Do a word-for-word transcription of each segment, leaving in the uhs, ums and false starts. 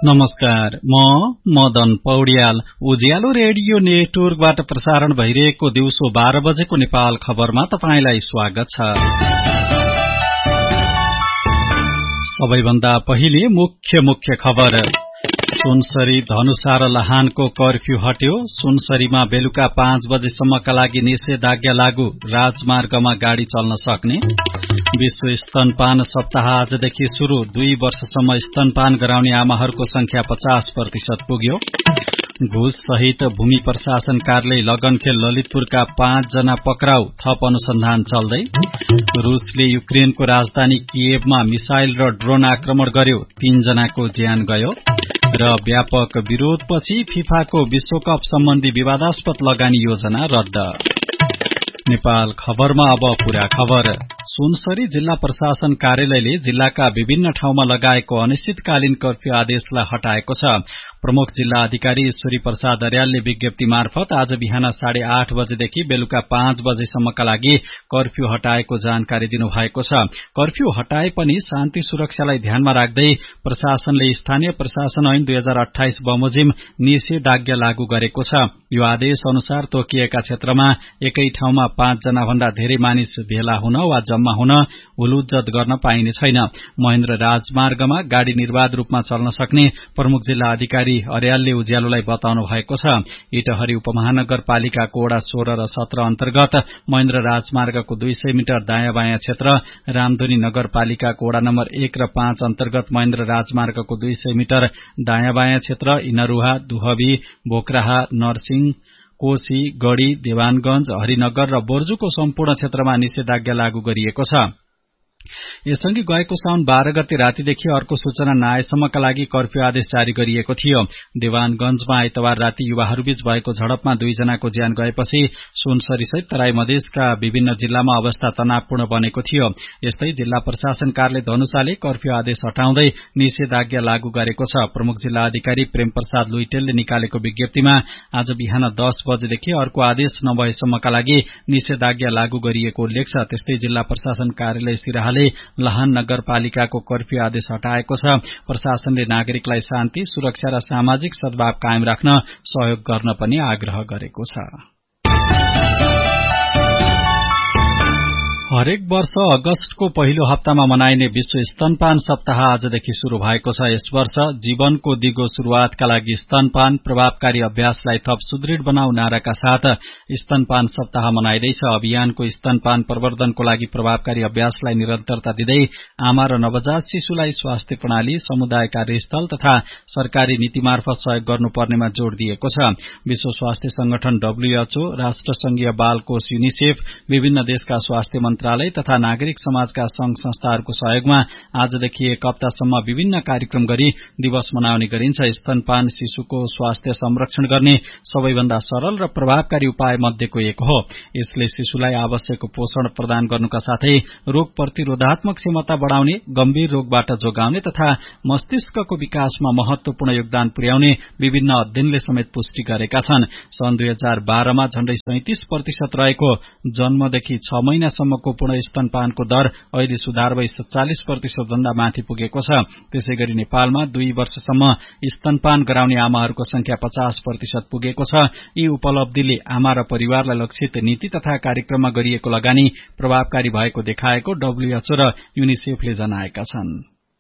नमस्कार, म मदन पौड्याल। उज्यालो रेडियो नेटवर्कबाट प्रसारण भइरहेको दिउँसो बाह्र बजेको नेपाल खबरमा तपाईंलाई स्वागत छ। सबैभन्दा पहिले मुख्य मुख्य खबर। सुनसरी, धनुषा र लहानको कर्फ्यू हट्यो। सुनसरीमा बेलुका पाँच बजेसम्मका लागि निषेधाज्ञा लागू। राजमार्गमा गाड़ी चल्न सक्ने। विश्व स्तनपान सप्ताह आजदेखि शुरू। दुई वर्षसम्म स्तनपान गराउने आमाहरूको संख्या पचास प्रतिशत पुग्यो। घुस सहित भूमि प्रशासन कार्यालय लगनखेल ललितपुरका पाँच जना पक्राउ। थप अनुसन्धान चल्दै। रूसले युक्रेनको राजधानी किएभमा मिसाइल र ड्रोन आक्रमण गर्यो। तीन जनाको ज्यान गयो। र व्यापक विरोधपछि फिफाको विश्वकप सम्बन्धी विवादास्पद लगानी योजना रद्द। नेपाल खबरमा अब पूरा खबर। सुनसरी जिल्ला प्रशासन कार्यालयले जिल्लाका विभिन्न ठाउँमा लगाएको अनिश्चितकालीन कर्फ्यू आदेशलाई हटाएको छ। प्रमुख जिल्ला अधिकारी ईश्वरी प्रसाद अर्यालले विज्ञप्ति मार्फत आज बिहान साढे आठ बजेदेखि बेलुका पाँच बजेसम्मका लागि कर्फ्यू हटाएको जानकारी दिनुभएको छ। कर्फ्यू हटाए पनि शान्ति सुरक्षालाई ध्यानमा राख्दै प्रशासनले स्थानीय प्रशासन ऐन दुई हजार अठाइस बमोजिम निषेधाज्ञा लागू गरेको छ। यो आदेश अनुसार तोकिएका क्षेत्रमा एकै ठाउँमा पाँच जना भन्दा धेरै मानिस भेला हुन वा जम्मा हुन, हुलुज्जत गर्न पाइने छैन। महेन्द्र राजमार्गमा गाड़ी निर्वाध रूपमा चल्न सक्ने प्रमुख जिल्ला अधिकारी अर्यालले उज्यालोलाई बताउनु भएको छ। इटहरी उपमहानगरपालिकाको वडा सोह्र र सत्र अन्तर्गत महेन्द्र राजमार्गको दुई सय मिटर दायाँ बायाँ क्षेत्र, रामधुनी नगरपालिकाको वडा नम्बर एक र पाँच अन्तर्गत महेन्द्र राजमार्गको दुई सय मिटर दायाँ बायाँ क्षेत्र, इनरुहा, दुहबी, भोक्राहा, नरसिंह, कोशी, गढ़ी, देवानगंज, हरिनगर र बोर्जुको सम्पूर्ण क्षेत्रमा निषेधाज्ञा लागू गरिएको छ। यससँगै गएको साउन बाह्र गते रातिदेखि अर्को सूचना नआएसम्मका लागि कर्फ्यू आदेश जारी गरिएको थियो। देवानगंजमा आइतबार राति युवाहरूबीच भएको झडपमा दुईजनाको ज्यान गएपछि सुनसरी सहित तराई मधेसका विभिन्न जिल्लामा अवस्था तनावपूर्ण बनेको थियो। यस्तै जिल्ला प्रशासन कार्यालय धनुषाले कर्फ्यू आदेश हटाउँदै निषेधाज्ञा लागू गरेको छ। प्रमुख जिल्ला अधिकारी प्रेम प्रसाद लुइटेलले निकालेको विज्ञप्तिमा आज बिहान दस बजेदेखि अर्को आदेश नभएसम्मका लागि निषेधाज्ञा लागू गरिएको उल्लेख छ। त्यस्तै जिल्ला प्रशासन कार्यालय सिराहाले लहान नगरपालिकाको कर्फ्यू आदेश हटाएको छ। प्रशासनले नागरिकलाई शान्ति, सुरक्षा र सामाजिक सद्भाव कायम राख्न सहयोग गर्न पनि आग्रह गरेको छ। हरेक वर्ष अगस्तको पहिलो हप्तामा मनाइने विश्व स्तनपान सप्ताह आजदेखि शुरू भएको छ। यस वर्ष जीवनको दिगो शुरूआतका लागि स्तनपान प्रभावकारी अभ्यासलाई थप सुदृढ बनाऊ नाराका साथ स्तनपान सप्ताह मनाइँदैछ। अभियानको स्तनपान प्रवर्धनको लागि प्रभावकारी अभ्यासलाई निरन्तरता दिँदै आमा र नवजात शिशुलाई स्वास्थ्य प्रणाली, समुदाय कार्यस्थल तथा सरकारी नीति मार्फत सहयोग गर्नुपर्नेमा जोड़ दिएको छ। विश्व स्वास्थ्य संगठन डब्ल्यूएचओ, राष्ट्र संघीय बाल कोष युनिसेफ, विभिन्न देशका स्वास्थ्य मन्त्रालय तथा नागरिक समाजका संघ संस्थाहरूको सहयोगमा आजदेखि एक हप्तासम्म विभिन्न कार्यक्रम गरी दिवस मनाउने गरिन्छ। स्तनपान शिशुको स्वास्थ्य संरक्षण गर्ने सबैभन्दा सरल र प्रभावकारी उपाय मध्येको एक हो। यसले शिशुलाई आवश्यक पोषण प्रदान गर्नुका साथै रोग प्रतिरोधात्मक क्षमता बढ़ाउने, गम्भीर रोगबाट जोगाउने तथा मस्तिष्कको विकासमा महत्वपूर्ण योगदान पुर्याउने विभिन्न अध्ययनले समेत पुष्टि गरेका छन्। सन् दुई हजार बाह्रमा झण्डै सैंतिस प्रतिशत रहेको जन्मदेखि छ महिनासम्मको पूर्ण स्तनपानको दर अहिले सुधार भई सत्तालिस प्रतिशत भन्दा माथि पुगेको छ। त्यसैगरी नेपालमा दुई वर्षसम्म स्तनपान गराउने आमाहरूको संख्या पचास प्रतिशत पुगेको छ। यी उपलब्धिले आमा र परिवारलाई लक्षित नीति तथा कार्यक्रममा गरिएको लगानी प्रभावकारी भएको देखाएको डब्ल्यूएचओ र युनिसेफले जनाएका छन्।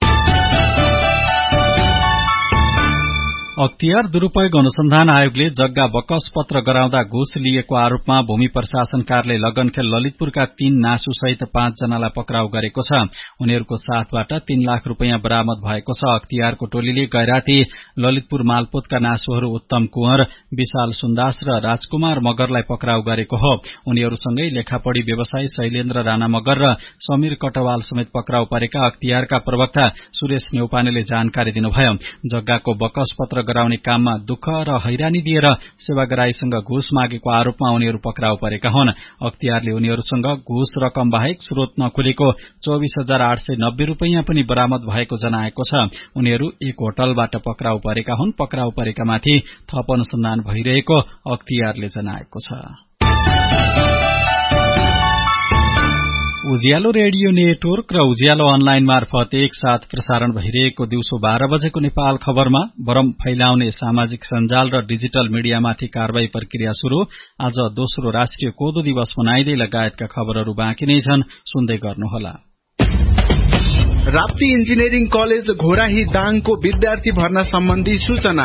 अख्तियार दुरूपयोग अनुसन्धान आयोगले जग्गा बकस पत्र गराउँदा घुस लिएको आरोपमा भूमि प्रशासन कार्यालय लगनखेल ललितपुरका तीन नासु सहित पाँच जनालाई पक्राउ गरेको छ। उनीहरूको साथबाट तीन लाख रूपियाँ बरामद भएको छ। अख्तियारको टोलीले गैराती ललितपुर मालपोतका नासुहरू उत्तम कुँवर, विशाल सुन्दास र राजकुमार मगरलाई पक्राउ गरेको हो। उनीहरूसँगै लेखापढ़ी व्यवसायी शैलेन्द्र राणा मगर र समीर कटवाल समेत पक्राउ परेका अख्तियारका प्रवक्ता सुरेश न्यौपानेले जानकारी दिनुभयो। जग्गाको बकस पत्र गराउने काममा दुःख र हैरानी दिएर सेवाग्राहीसँग घुस मागेको आरोपमा उनीहरू पक्राउ परेका हुन्। अख्तियारले उनीहरूसँग घुस रकम बाहेक स्रोत नखुलेको चौबिस हजार आठ सय नब्बे रूपियाँ पनि बरामद भएको जनाएको छ। उनीहरू एक होटलबाट पक्राउ परेका हुन्। पक्राउ परेकामाथि थप अनुसन्धान भइरहेको अख्तियारले जनाएको छ। उज्यालो रेडियो नेटवर्क र उज्यालो अनलाइन मार्फत एक साथ प्रसारण भइरहेको दिउँसो बाह्र बजेको नेपाल खबरमा भ्रम फैलाउने सामाजिक सञ्जाल र डिजिटल मिडियामाथि कारबाही प्रक्रिया शुरू। आज दोस्रो राष्ट्रिय कोदो दिवस मनाइदै लगायतका खबरहरू बाँकी नै छन्, सुन्दै गर्नुहोला। राप्ती इन्जिनियरिङ कलेज घोराही दाङको विद्यार्थी भर्ना सम्बन्धी सूचना।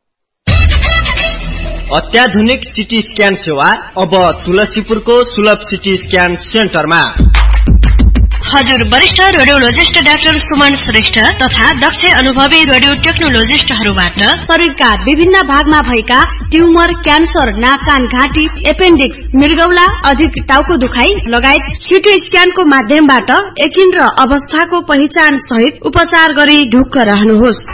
अत्याधुनिक सिटी स्क्यान सेवा अब तुलसीपुरको सुलभ सिटी स्क्यान सेन्टरमा। हजुर वरिष्ठ रेडियोलोजिस्ट डाक्टर सुमन श्रेष्ठ तथा दक्ष अनुभवी रेडियो टेक्नोलोजिस्टहरूबाट शरीरका विभिन्न भागमा भएका ट्युमर, क्यान्सर, नाक कान घाँटी, एपेन्डिक्स, मृगौला, अधिक टाउको दुखाइ लगायत सिटी स्क्यानको माध्यमबाट यकिन र अवस्थाको पहिचान सहित उपचार गरी ढुक्क रहनुहोस्।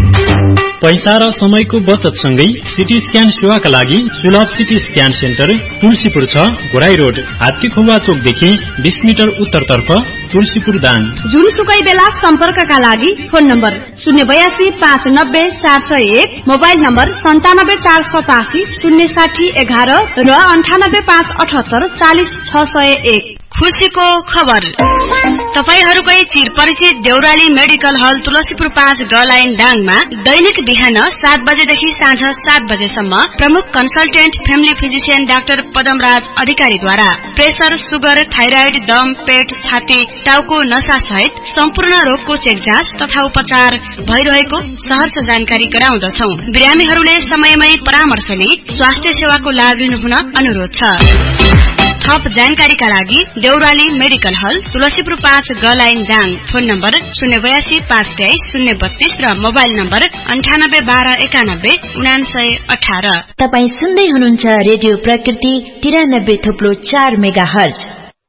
पैसा र समयको बचत सँगै सिटी स्क्यान सेवाका लागि सुलभ सिटी स्क्यान सेन्टर तुलसीपुर छ, घोराई रोड, हात्तीखुम्बा चोकदेखि बीस मिटर उत्तरतर्फ, तुलसीपुर दाङ। जुनसुकै बेला सम्पर्कका लागि फोन नम्बर शून्य बयासी पाँच नब्बे चार सय एक, मोबाइल नम्बर सन्तानब्बे चार सतासी शून्य साठी एघार र अन्ठानब्बे पाँच अठहत्तर चालिस छ सय एक। खुशीको खबर, तपाईहरूकै चिर परिचित देउराली मेडिकल हल तुलसीपुर पाँच ग लाइन दाङमा दैनिक बिहान सात बजेदेखि साँझ सात बजेसम्म प्रमुख consultant family physician doctor Padamraj अधिकारीद्वारा प्रेसर, सुगर, थाइराइड, दम, पेट, छाती, टाउको नसा सहित सम्पूर्ण रोगको चेक जाँच तथा उपचार भइरहेको सहर्ष जानकारी गराउँदछौ। बिरामीहरूले समयमै परामर्श लिई स्वास्थ्य सेवाको लाभ लिनुहुन अनुरोध छ। थप जानकारीका लागि देउराली मेडिकल हल तुलसीपुर पाँच ग लाइन दाङ, फोन नम्बर शून्य बयासी पाँच तेइस शून्य बत्तीस र मोबाइल नम्बर अन्ठानब्बे बाह्र एकानब्बे उनासय अठार। तपाई सुन्दै हुनुहुन्छ रेडियो प्रकृति तिरानब्बे थोप्लो चार मेगा हर्ज।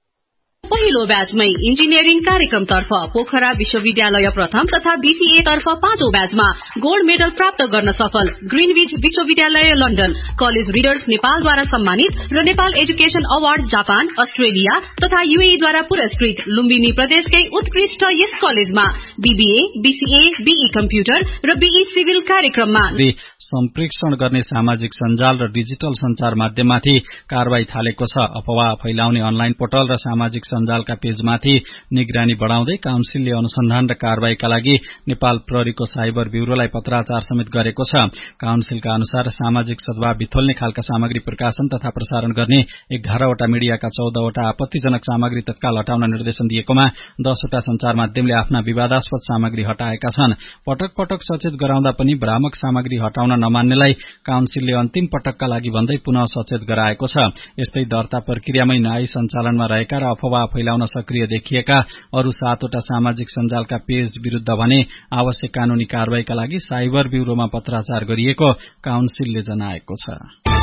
पहिलो ब्याचमै इन्जिनियरिङ कार्यक्रमतर्फ पोखरा विश्वविद्यालय प्रथम तथा बीसीए तर्फ पाँचौं ब्याचमा गोल्ड मेडल प्राप्त गर्न सफल ग्रीनविच विश्वविद्यालय लन्डन, कलेज रिडर्स नेपालद्वारा सम्मानित र Nepal education award Japan, Australia तथा यूएई द्वारा पुरस्कृत लुम्बिनी प्रदेशकै उत्कृष्ट यस कलेजमा बीबीए, बीसीए, बीई कम्प्युटर र बीई सिभिल कार्यक्रममा सम्प्रेषण गर्ने सामाजिक सञ्जाल र डिजिटल सञ्चार माध्यममाथि कारबाही थालेको छ। अफवाह फैलाउने अनलाइन पोर्टल र सामाजिक सञ्जालका पेजमाथि निगरानी बढ़ाउँदै काउन्सिलले अनुसन्धान र कारबाहीका लागि नेपाल प्रहरीको साइबर ब्यूरोलाई पत्राचार समेत गरेको छ। काउन्सिलका अनुसार सामाजिक सद्भाव बिथोल्ने खालका सामग्री प्रकाशन तथा प्रसारण गर्ने एघारवटा मिडियाका चौधवटा आपत्तिजनक सामग्री तत्काल हटाउन निर्देशन दिएकोमा दसवटा संचार माध्यमले आफ्ना विवादास्पद सामग्री हटाएका छन्। पटक पटक सचेत गराउँदा पनि भ्रामक सामग्री हटाउन नमान्नेलाई काउन्सिलले अन्तिम पटकका लागि भन्दै पुनः सचेत गराएको छ। यस्तै दर्ता प्रक्रियामै न्यायिक सञ्चालनमा रहेका र अफवाह फैलाउन सक्रिय देखिएका अरू सातवटा सामाजिक सञ्जालका पेज विरूद्ध भने आवश्यक कानूनी कारबाहीका लागि साइबर ब्यूरोमा पत्राचार गरिएको काउन्सिलले जनाएको छ।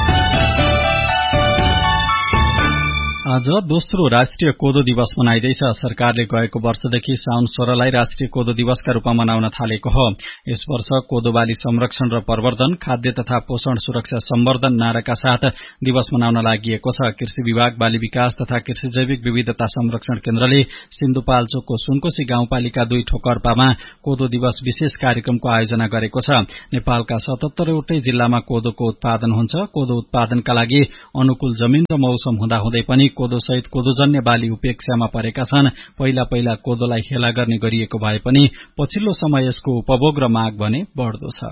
आज दोस्रो राष्ट्रिय कोदो दिवस मनाइदैछ। सरकारले गएको वर्षदेखि साउन सोह्रलाई राष्ट्रिय कोदो दिवसका रूपमा मनाउन थालेको हो। यस वर्ष कोदो बाली संरक्षण र प्रवर्धन, खाद्य तथा पोषण सुरक्षा सम्वर्धन नाराका साथ दिवस मनाउन लागि छ। कृषि विभाग, बाली विकास तथा कृषि जैविक विविधता संरक्षण केन्द्रले सिन्धुपाल्चोकको सुनकोशी गाउँपालिका दुई ठोकर्पामा कोदो दिवस विशेष कार्यक्रमको आयोजना गरेको छ। नेपालका सतहत्तरवटै जिल्लामा कोदोको उत्पादन हुन्छ। कोदो उत्पादनका लागि अनुकूल जमिन र मौसम हुँदाहुँदै पनि कोदो सहित कोदोजन्य बाली उपेक्षामा परेका छन्। पहिला पहिला कोदोलाई हेला गर्ने गरिएको भए पनि पछिल्लो समय यसको उपभोग र माग भने बढ्दो छ।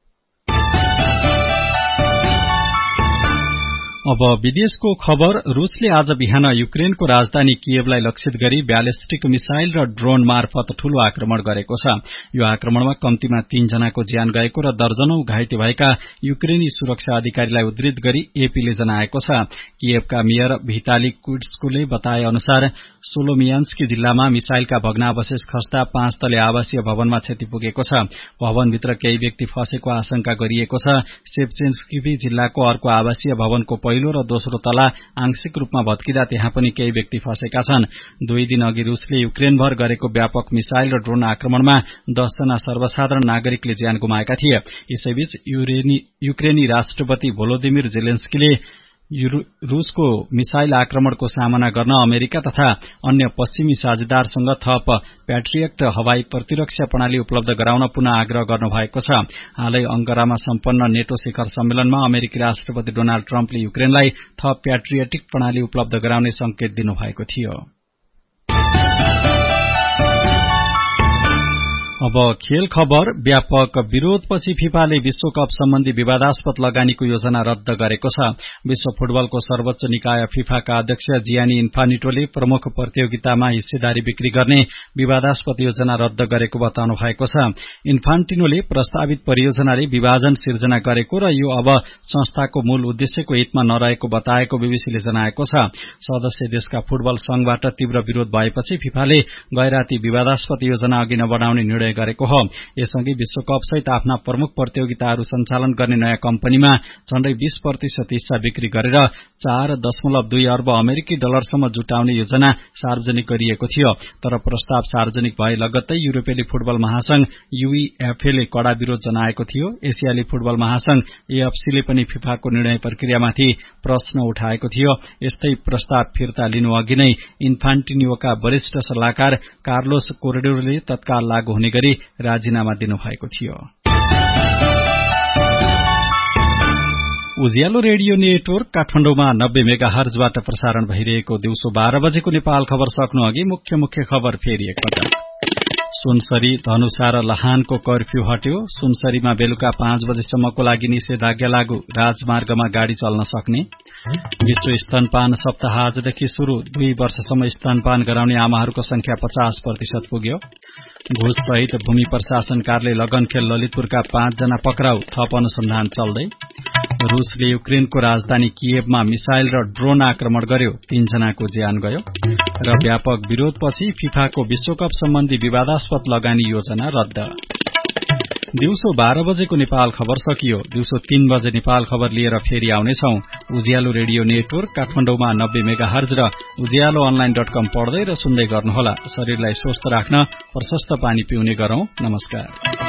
अब विदेशको खबर। रूसले आज बिहान युक्रेनको राजधानी कियवलाई लक्षित गरी ब्यालिस्टिक मिसाइल र ड्रोन मार्फत ठूलो आक्रमण गरेको छ। यो आक्रमणमा कम्तीमा तीन जनाको ज्यान गएको र दर्जनौं घाइते भएका युक्रेनी सुरक्षा अधिकारीलाई उद्धृत गरी एपीले जनाएको छ। कियवका मेयर भिताली कुड्स्कोले बताए अनुसार सोलोमियान्स्की जिल्लामा मिसाइलका भग्नावशेष खस्दा पाँच तले आवासीय भवनमा क्षति पुगेको छ। भवनभित्र केही व्यक्ति फँसेको आशंका गरिएको छ। सेप्चेन्स्की जिल्लाको अर्को आवासीय भवनको पहिलो र दोस्रो तला आंशिक रूपमा भत्किँदा त्यहाँ पनि केही व्यक्ति फँसेका छन्। दुई दिन अघि रूसले युक्रेनभर गरेको व्यापक मिसाइल र ड्रोन आक्रमणमा दसजना सर्वसाधारण नागरिकले ज्यान गुमाएका थिए। यसैबीच युक्रेनी राष्ट्रपति भोलोदिमिर जेलेन्स्कीले रूसको मिसाइल आक्रमणको सामना गर्न अमेरिका तथा अन्य पश्चिमी साझेदारसँग थप प्याट्रियट हवाई प्रतिरक्षा प्रणाली उपलब्ध गराउन पुनः आग्रह गर्नुभएको छ। हालै अंकारामा सम्पन्न नेटो शिखर सम्मेलनमा अमेरिकी राष्ट्रपति डोनाल्ड ट्रम्पले युक्रेनलाई थप प्याट्रियटिक प्रणाली उपलब्ध गराउने संकेत दिनुभएको थियो। अब खेल खबर। व्यापक विरोधपछि फिफाले विश्वकप सम्बन्धी विवादास्पद लगानीको योजना रद्द गरेको छ। विश्व फुटबलको सर्वोच्च निकाय फिफाका अध्यक्ष जियानी इन्फानिटोले प्रमुख प्रतियोगितामा हिस्सेदारी बिक्री गर्ने विवादास्पद योजना रद्द गरेको बताउनु भएको छ। इन्फान्टिनोले प्रस्तावित परियोजनाले विभाजन सिर्जना गरेको र यो अब संस्थाको मूल उद्देश्यको हितमा नरहेको बताएको बीबीसीले जनाएको छ। सदस्य देशका फुटबल संघबाट तीव्र विरोध भएपछि फिफाले गैराती विवादास्पद योजना अघि नबढाउने निर्णय गरेको हो। यसअघि विश्वकप सहित आफ्ना प्रमुख प्रतियोगिताहरू सञ्चालन गर्ने नयाँ कम्पनीमा झण्डै बीस प्रतिशत हिस्सा बिक्री गरेर चार दशमलव दुई अर्ब अमेरिकी डलरसम्म जुटाउने योजना सार्वजनिक गरिएको थियो। तर प्रस्ताव सार्वजनिक भए लगत्तै युरोपेली फुटबल महासंघ यूईएफए ले कड़ा विरोध जनाएको थियो। एसियाली फुटबल महासंघ एएफसीले पनि फिफाको निर्णय प्रक्रियामाथि प्रश्न उठाएको थियो। यस्तै प्रस्ताव फिर्ता लिनु अघि नै इन्फान्टिनोका वरिष्ठ सल्लाहकार कार्लोस कोर्डेरोले तत्काल लागू हुने गरी राजीनामा दिनुभएको थियो। उज्यालो रेडियो नेटवर्क काठमाडौँमा नब्बे मेगा हर्जबाट प्रसारण भइरहेको दिउँसो बाह्र बजेको नेपाल खबर सक्नु अघि मुख्य मुख्य खबर फेरि एकपटक। सुनसरी, धनुषा र लहानको कर्फ्यू हट्यो। सुनसरीमा बेलुका पाँच बजेसम्मको लागि निषेधाज्ञा लागू। राजमार्गमा गाड़ी चल्न सक्ने। विश्व स्तनपान सप्ताह आजदेखि शुरू। दुई वर्षसम्म स्तनपान गराउने आमाहरूको संख्या पचास प्रतिशत पुग्यो। घुस सहित भूमि प्रशासन कार्यालय लगनखेल ललितपुरका पाँचजना पक्राउ। थप अनुसन्धान चल्दै। रूसले युक्रेनको राजधानी किएभमा मिसाइल र ड्रोन आक्रमण गर्यो। तीनजनाको ज्यान गयो। र व्यापक विरोधपछि फिफाको विश्वकप सम्बन्धी विवादास्पद लगानी योजना रद्द। दिउँसो बाह्र बजेको नेपाल खबर सकियो। दिउँसो तीन बजे नेपाल खबर लिएर फेरि आउनेछौ। उज्यालो रेडियो नेटवर्क काठमाडौँमा नब्बे मेगा हर्ज र उज्यालो अनलाइन डट कम पढ्दै र सुन्दै गर्नुहोला। शरीरलाई स्वस्थ राख्न प्रशस्त पानी पिउने गरौं। नमस्कार।